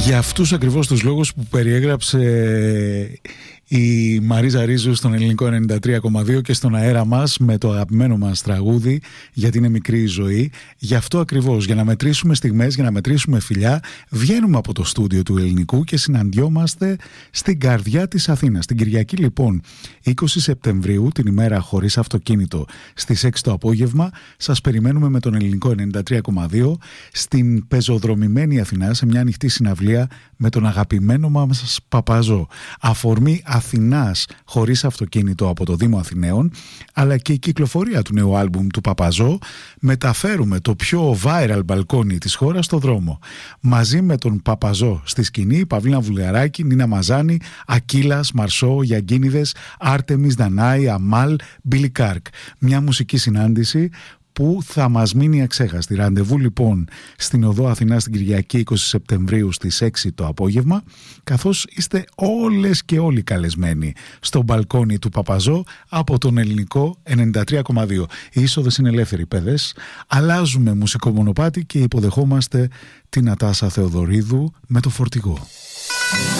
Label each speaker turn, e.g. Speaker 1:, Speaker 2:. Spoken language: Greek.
Speaker 1: Για αυτούς ακριβώς τους λόγους που περιέγραψε η Μαρίζα Ρίζου στον Ελληνικό 93,2 και στον αέρα μας με το αγαπημένο μας τραγούδι «Γιατί είναι μικρή η ζωή». Γι' αυτό ακριβώς, για να μετρήσουμε στιγμές, για να μετρήσουμε φιλιά, βγαίνουμε από το στούντιο του Ελληνικού και συναντιόμαστε στην καρδιά της Αθήνας. Την Κυριακή λοιπόν 20 Σεπτεμβρίου, την ημέρα χωρίς αυτοκίνητο, στις 6 το απόγευμα, σας περιμένουμε με τον Ελληνικό 93,2 στην πεζοδρομημένη Αθηνά, σε μια ανοιχτή συναυλία με τον αγαπημένο μας Παπαζό. Αφορμή Αθηνάς χωρίς αυτοκίνητο από το Δήμο Αθηναίων, αλλά και η κυκλοφορία του νέου άλμπουμ του Παπαζό. Μεταφέρουμε το πιο viral μπαλκόνι της χώρας στο δρόμο. Μαζί με τον Παπαζό στη σκηνή, Παυλίνα Βουλγαράκη, Νίνα Μαζάνη, Ακύλας, Μαρσό, Γιαγκίνιδες, Άρτεμις, Δανάη, Αμάλ, Μπίλι Κάρκ. Μια μουσική συνάντηση που θα μας μείνει αξέχαστη. Ραντεβού λοιπόν στην Οδό Αθηνά την Κυριακή 20 Σεπτεμβρίου στις 6 το απόγευμα, καθώς είστε όλες και όλοι καλεσμένοι στο μπαλκόνι του Παπαζό από τον Ελληνικό 93,2. Η είσοδος είναι ελεύθερη, παιδες. Αλλάζουμε μουσικό μονοπάτι και υποδεχόμαστε την Νατάσα Θεοδωρίδου με το φορτηγό.